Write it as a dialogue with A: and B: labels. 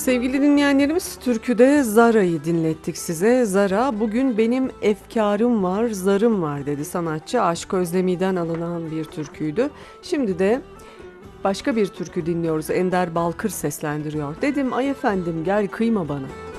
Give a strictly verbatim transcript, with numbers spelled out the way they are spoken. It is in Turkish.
A: Sevgili dinleyenlerimiz, türküde Zara'yı dinlettik size. Zara, bugün benim efkarım var, zarım var dedi sanatçı. Aşk Özlemi'den alınan bir türküydü. Şimdi de başka bir türkü dinliyoruz. Ender Balkır seslendiriyor. Dedim ay efendim gel kıyma bana.